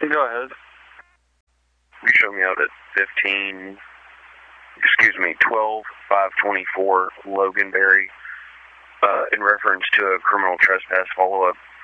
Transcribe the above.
Go ahead. You showed me out at 12/524 Loganberry, in reference to a criminal trespass follow-up.